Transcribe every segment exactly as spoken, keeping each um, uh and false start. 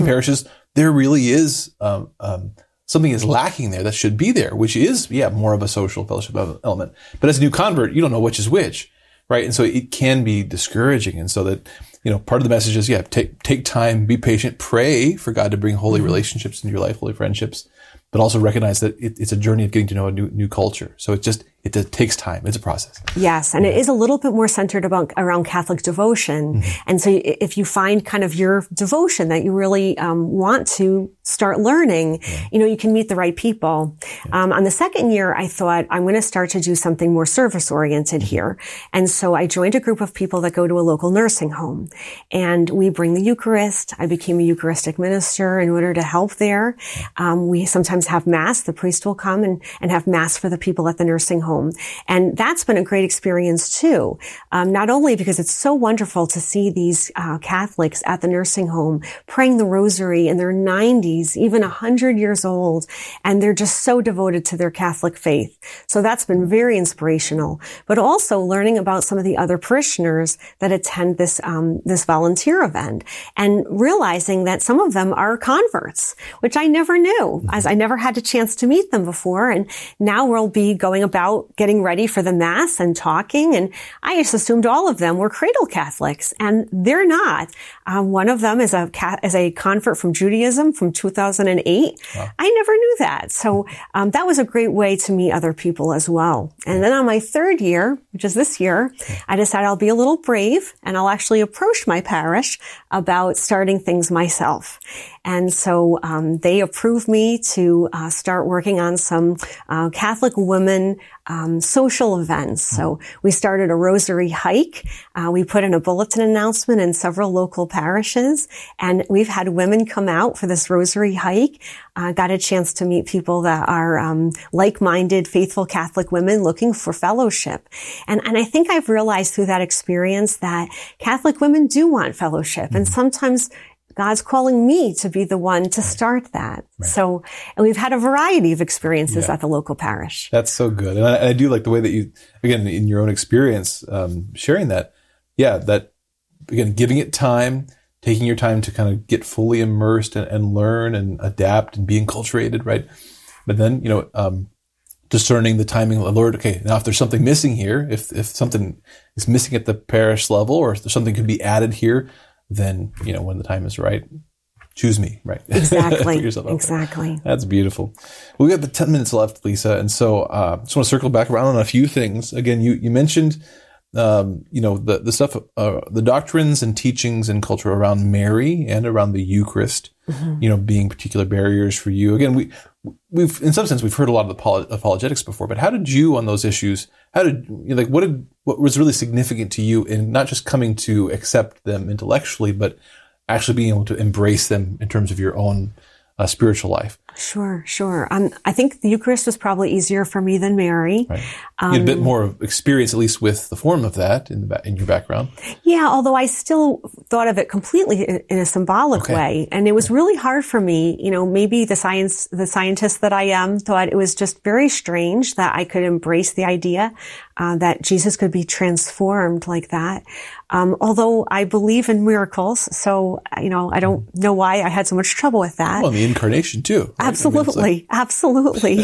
some parishes, there really is um, um, something is lacking there that should be there, which is, yeah, more of a social fellowship element. But as a new convert, you don't know which is which, right? And so it can be discouraging. And so that, you know, part of the message is, yeah, take take time, be patient, pray for God to bring holy mm-hmm. relationships into your life, holy friendships, but also recognize that it, it's a journey of getting to know a new new culture. So it just it, it takes time. It's a process. Yes, and yeah. it is a little bit more centered about around Catholic devotion. Mm-hmm. And so if you find kind of your devotion that you really um, want to start learning, yeah. you know, you can meet the right people. Yeah. Um, on the second year, I thought I'm going to start to do something more service oriented here. And so I joined a group of people that go to a local nursing home, and we bring the Eucharist. I became a Eucharistic minister in order to help there. Um, we sometimes have Mass. The priest will come and, and have Mass for the people at the nursing home. And that's been a great experience too. Um, not only because it's so wonderful to see these uh, Catholics at the nursing home praying the rosary in their nineties, even one hundred years old, and they're just so devoted to their Catholic faith. So that's been very inspirational. But also learning about some of the other parishioners that attend this um, this volunteer event, and realizing that some of them are converts, which I never knew, as I never had a chance to meet them before. And now we'll be going about getting ready for the Mass and talking. And I just assumed all of them were cradle Catholics, and they're not. Um, one of them is a is a convert from Judaism from two thousand eight. Wow. I never knew that. So um, that was a great way to meet other people as well. And then on my third year, which is this year, I decided I'll be a little brave, and I'll actually approach my parish about starting things myself. And so um, they approved me to uh, start working on some uh, Catholic women um, social events. So we started a rosary hike. Uh, we put in a bulletin announcement in several local parishes, and we've had women come out for this rosary hike. I uh, got a chance to meet people that are um, like-minded, faithful Catholic women looking for fellowship. And, and I think I've realized through that experience that Catholic women do want fellowship, and sometimes God's calling me to be the one to start that. Right. So, and we've had a variety of experiences yeah. at the local parish. That's so good. And I, and I do like the way that you, again, in your own experience, um, sharing that. Yeah, that, again, giving it time, taking your time to kind of get fully immersed and, and learn and adapt and be enculturated, right? But then, you know, um, discerning the timing of the Lord. Okay, now if there's something missing here, if, if something is missing at the parish level, or if there's something could be added here, then, you know, when the time is right, choose me, right? Exactly. Exactly. There. That's beautiful. Well, we got the ten minutes left, Lisa. And so, uh, just want to circle back around on a few things. Again, you, you mentioned, um, you know, the, the stuff, uh, the doctrines and teachings and culture around Mary and around the Eucharist, mm-hmm. you know, being particular barriers for you. Again, we, we've, in some sense, we've heard a lot of the apologetics before, but how did you on those issues, how did, you know, like, what did, what was really significant to you in not just coming to accept them intellectually, but actually being able to embrace them in terms of your own uh, spiritual life? Sure, sure. Um, I think the Eucharist was probably easier for me than Mary. Right. Um, you had a bit more experience, at least with the form of that in the in your background. Yeah, although I still thought of it completely in, in a symbolic okay. way, and it was really hard for me. You know, maybe the science, the scientist that I am, thought it was just very strange that I could embrace the idea uh, that Jesus could be transformed like that. Um, although I believe in miracles, so, you know, I don't know why I had so much trouble with that. Well, and the incarnation too. Right? Absolutely. I mean, like... Absolutely.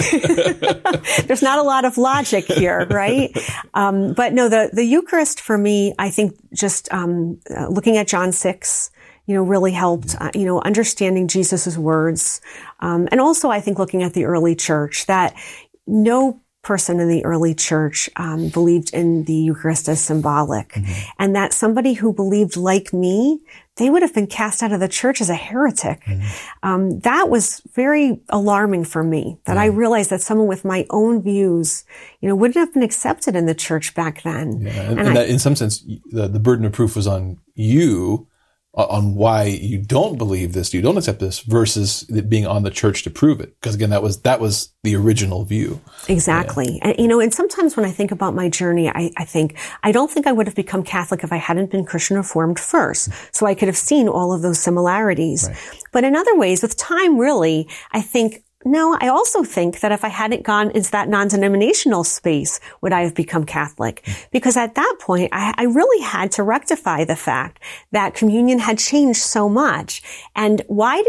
There's not a lot of logic here, right? Um, but no, the, the Eucharist for me, I think just, um, uh, looking at John six, you know, really helped, uh, you know, understanding Jesus's words. Um, and also I think looking at the early church, that no person in the early church um, believed in the Eucharist as symbolic, mm-hmm. and that somebody who believed like me, they would have been cast out of the church as a heretic. Mm-hmm. Um, that was very alarming for me, that mm-hmm. I realized that someone with my own views, you know, wouldn't have been accepted in the church back then. Yeah, and, and, and I, that in some sense, the, the burden of proof was on you, on why you don't believe this, you don't accept this, versus it being on the church to prove it. Because again, that was that was the original view. Exactly. Yeah. And, you know, and sometimes when I think about my journey, I, I think, I don't think I would have become Catholic if I hadn't been Christian Reformed first. So I could have seen all of those similarities. Right. But in other ways, with time, really, I think, no, I also think that if I hadn't gone into that non-denominational space, would I have become Catholic? Because at that point, I, I really had to rectify the fact that communion had changed so much. And why